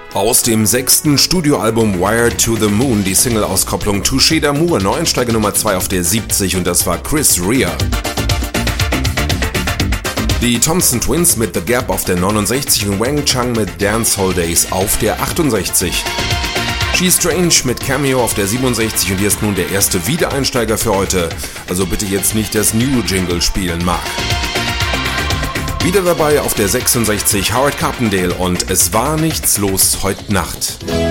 Aus dem 6. Studioalbum Wired to the Moon die Single-Auskopplung Touché d'amour, Neueinsteiger Nummer 2 auf der 70 und das war Chris Rea. Die Thompson Twins mit The Gap auf der 69 und Wang Chung mit Dancehall Days auf der 68. She's Strange mit Cameo auf der 67 und hier ist nun der erste Wiedereinsteiger für heute, also bitte jetzt nicht das New Jingle spielen, Mark. Wieder dabei auf der 66 Howard Carpendale und Es war nichts los heute Nacht.